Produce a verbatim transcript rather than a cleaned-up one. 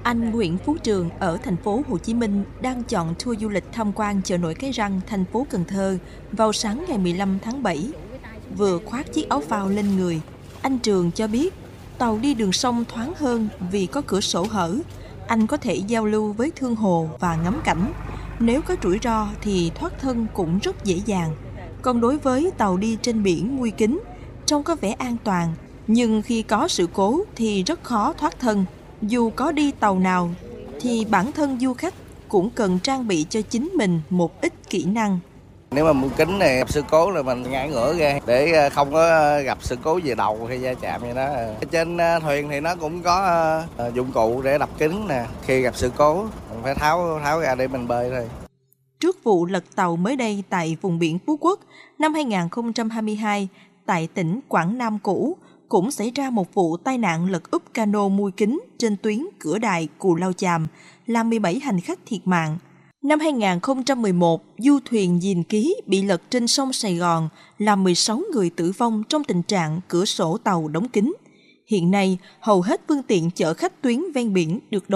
Anh Nguyễn Phú Trường ở thành phố Hồ Chí Minh đang chọn tour du lịch tham quan chợ nổi Cái Răng, thành phố Cần Thơ vào sáng ngày mười lăm tháng bảy. Vừa khoác chiếc áo phao lên người, anh Trường cho biết tàu đi đường sông thoáng hơn vì có cửa sổ hở. Anh có thể giao lưu với thương hồ và ngắm cảnh. Nếu có rủi ro thì thoát thân cũng rất dễ dàng. Còn đối với tàu đi trên biển mui kính, trông có vẻ an toàn, nhưng khi có sự cố thì rất khó thoát thân. Dù có đi tàu nào thì bản thân du khách cũng cần trang bị cho chính mình một ít kỹ năng. Nếu mà mui kính này gặp sự cố là mình ngã ngửa ra để không có gặp sự cố về đầu hay va chạm như đó. Trên thuyền thì nó cũng có dụng cụ để đập kính nè, khi gặp sự cố mình phải tháo tháo ra để mình bơi thôi. Trước vụ lật tàu mới đây tại vùng biển Phú Quốc năm hai nghìn không trăm hai mươi hai tại tỉnh Quảng Nam cũ, cũng xảy ra một vụ tai nạn lật úp cano mui kính trên tuyến Cửa Đại - Cù Lao Chàm, làm mười bảy hành khách thiệt mạng. Năm hai nghìn không trăm mười một, du thuyền Diền Ký bị lật trên sông Sài Gòn, làm mười sáu người tử vong trong tình trạng cửa sổ tàu đóng kín. Hiện nay, hầu hết phương tiện chở khách tuyến ven biển được đóng